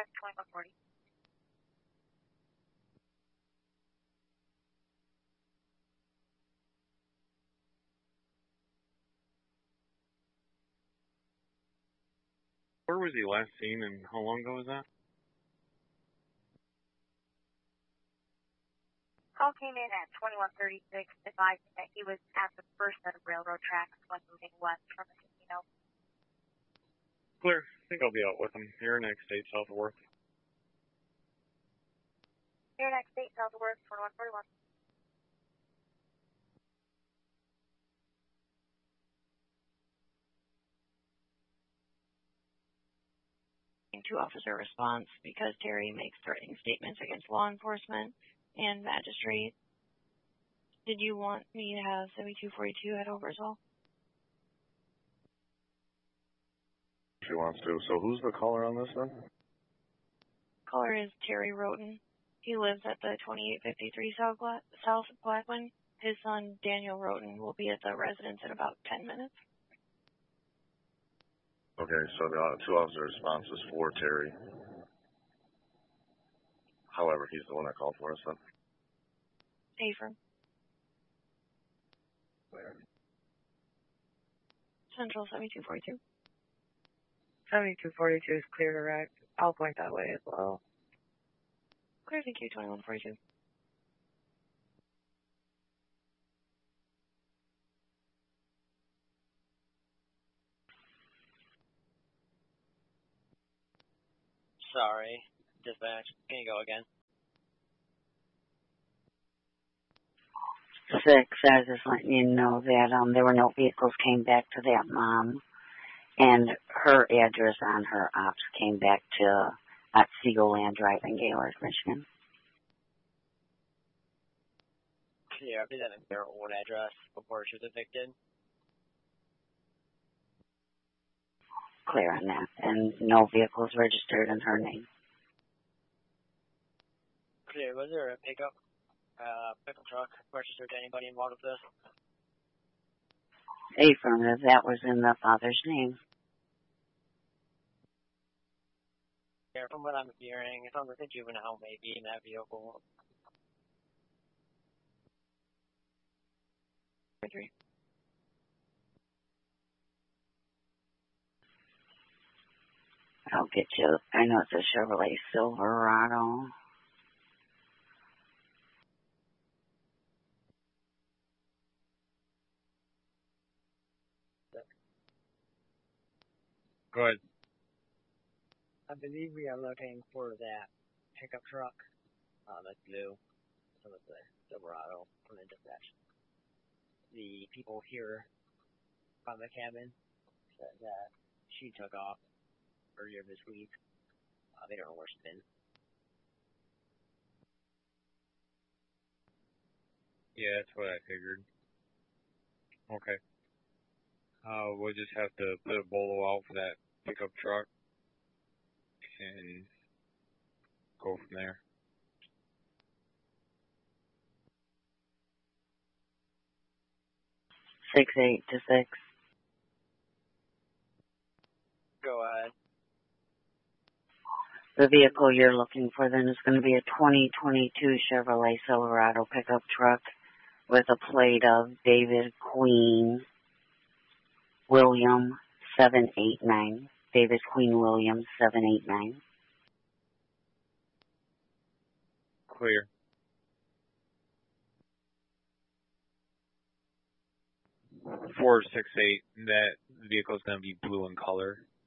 2140. Where was he last seen and how long ago was that? Call came in at 2136, advising that he was at the first set of railroad tracks when moving west from the casino. Clear. I think I'll be out with him. Here next state, south of Worth. Here next state, south of Worth, 2141. To officer response because Terry makes threatening statements against law enforcement and magistrate. Did you want me to have 7242 head over as well? She wants to. So who's the caller on this then? Caller is Terry Roten. He lives at the 2853 South Blackman. His son, Daniel Roten, will be at the residence in about 10 minutes. Okay, so the two officer response is for Terry. However, he's the one that called for us then. Affirm. Central 7242. 7242 is clear direct. I'll point that way as well. Clear, thank you, 2142. Sorry, dispatch. Can you go again? 6, I was just letting you know that there were no vehicles came back to that mom, and her address on her ops came back to Otsego Land Drive in Gaylord, Michigan. Yeah, presenting their old address before she was evicted. Clear on that, and no vehicles registered in her name. Clear. Was there a pickup truck registered to anybody involved with this? Affirmative. That was in the father's name. Yeah, from what I'm hearing, it sounds like a juvenile may be in that vehicle. 3. I'll get you. I know it's a Chevrolet Silverado. Go ahead. I believe we are looking for that pickup truck that's blue. Some of the Silverado from the dispatch. The people here from the cabin said that she took off earlier this week. They don't know where she's been. Yeah, that's what I figured. Okay. We'll just have to put a bolo out for that pickup truck and go from there. Six 8 to 6. Go ahead. The vehicle you're looking for then is going to be a 2022 Chevrolet Silverado pickup truck with a plate of David Queen William 789. David Queen William 789. Clear. Four 6 8. That vehicle is going to be blue in color.